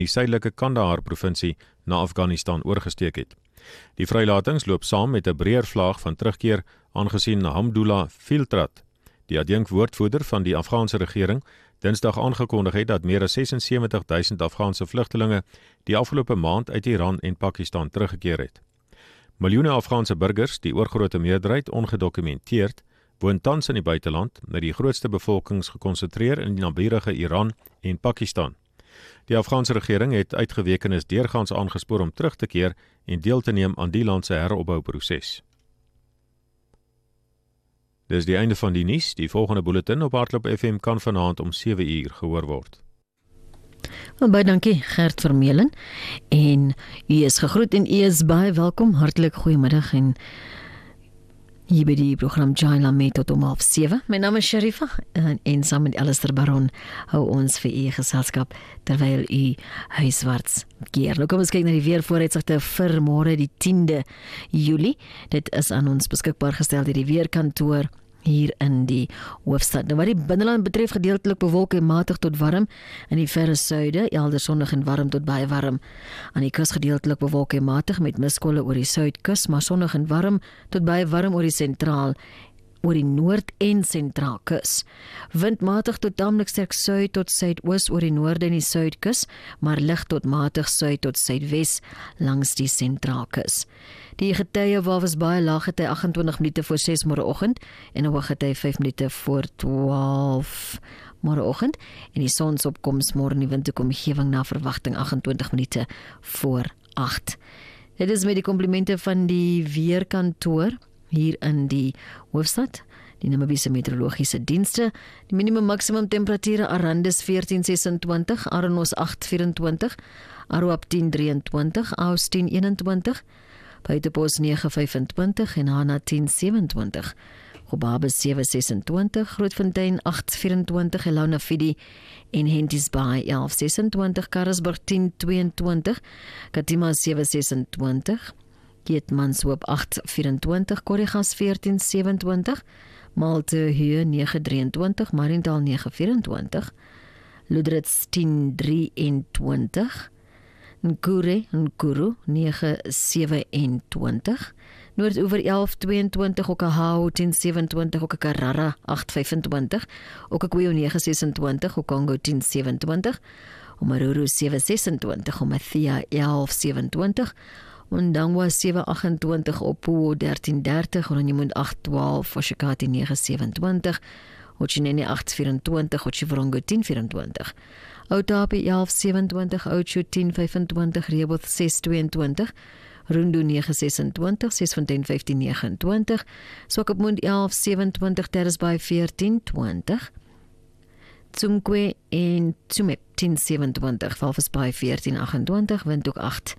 die suidelike Kandahar provinsie na Afghanistan oorgesteek het. Die vrylatings loop saam met 'n breër vlaag van terugkeer aangesien Hamdullah Filtrat, die adjunkwoordvoerder van die Afghaanse regering, Dinsdag aangekondig het dat meer as 76.000 Afghaanse vlugtelinge die afgelope maand uit Iran en Pakistan teruggekeer het. Miljoene Afghaanse burgers, die oorgrootste meerderheid ongedokumenteerd, woon tans in die buiteland, met die grootste bevolkings gekonsentreer in die naburige Iran en Pakistan. Die Afghaanse regering het uitgewekenes deurgaans aangespoor om terug te keer en deel te neem aan die land se heropbouproses. Dis die einde van die nuus. Die volgende bulletin op Hardloop FM kan vanaand om 7 uur gehoor word. Baie dankie Gert Vermeulen, en u is gegroet en u is baie welkom, hartlik goeiemiddag en hier by die program Jaila mee tot om 7:30. My naam is Sharifa en saam met Alistair Baron hou ons vir u geselskap terwyl u huiswaarts keer. Nou kom ons kyk na die weervooruitsigte vir môre die 10de Julie. Dit is aan ons beskikbaar gestel deur die weerkantoor hier in die hoofstad. Nou wat die binneland betref, gedeeltelik bewolk en matig tot warm in die verre suide, elders sonnig en warm tot baie warm. Aan die kus gedeeltelik bewolk en matig met miskolle oor die suidkus, maar sonnig en warm tot baie warm oor die noord en sentraal kus. Wind matig tot tamelik sterk suid tot suidoos oor die noorde en die suidkus, maar lig tot matig suid tot suidwes langs die sentraal kus. Die getye was baie laag, gety 28 minute voor 6 môreoggend en 'n hoë gety 5 minute voor 12 môreoggend en die sonsopkoms môre in die windhoekomgewing na verwagting 28 minute voor 8. Dit is met die komplimente van die weerkantoor hier in die hoofstad, die Namibiese meteorologiese dienste. Die minimum maksimum temperature Arandis 14:26, Arnos 8:24, Aruap 10:23, Aus 10:21, Buitepos 9:25 en Hana 10:27, Gobabis 7:26, Grootfontein 8:24, Elona Fidi en Henties Bay 11:26, Karasburg 10:22, Katima 7:26, Keetmanshoop 8:24, Korrigas 14:27, Maltehuur 9:23, Mariendal 9:24, Ludritz 10:23, Nkuru 9:27, Noordoever 11:22, Okahau 10:27, Okakarara 8:25, Okakweyo 9:26, Okongo 10:27, Omaruru 7:26, Omathia 11:27, Ondangwa 7:28, Opuwo 13:30, Oranje-Mond 8:12, Oshikati 9:27, Ochinene 8:24, Otjiwarongo 10:24, Outapi 11:27, Oudtshoorn 10:25, Rehoboth 6:22, Rundu 9:26, Sesfontein 15:29, Swakopmund 11:27, Terracebaai 14:20, Tsumkwe en Tsumeb 10:27, Walvisbaai 14:28, Windhoek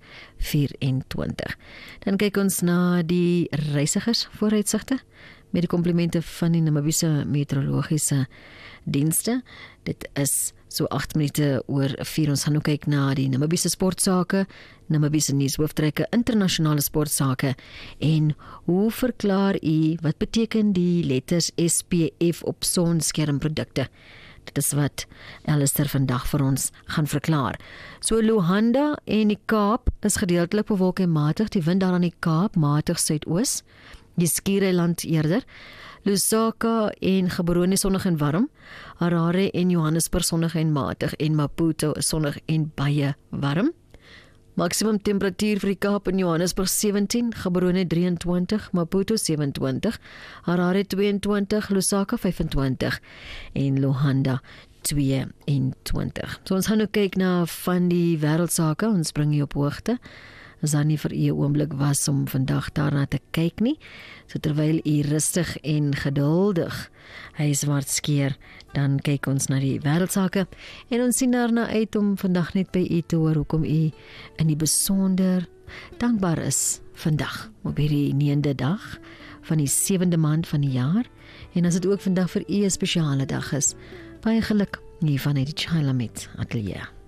8:24. Dan kyk ons na die reisigers vooruitsigte met die komplimente van die Namibiese meteorologiese dienste. Dit is so 8 minute oor 4. Ons gaan nou kyk na die Namibiese sportsake, Namibiese nuushooftrekke, internasionale sportsake en hoe verklaar u wat beteken die letters SPF op sonskermprodukte? Dit is wat Alistair vandag vir ons gaan verklaar. So Luanda en die Kaap is gedeeltelik bewolk en matig, die wind daar aan die Kaap matig suidoos, die Skiereiland eerder, Lusaka en Gaborone sonnig en warm, Harare en Johannesburg sonnig en matig en Maputo sonnig en baie warm. Maksimum temperatuur vir die Kaap en Johannesburg 17, Gaborone 23, Maputo 27, Harare 22, Lusaka 25 en Luanda 22. So ons gaan nou kyk na van die wêreldsake, ons bring jy op hoogte. As daar nie vir u 'n oomblik was om vandag daarna te kyk nie, so terwyl u rustig en geduldig huiswaarts keer, dan kyk ons na die wêreldsake en ons sien daarna uit om vandag net by u te hoor hoekom u in die besonder dankbaar is vandag op hierdie 9de dag van die 7de maand van die jaar, en as dit ook vandag vir u 'n spesiale dag is, baie geluk hier vanuit die Jaila Ateljee.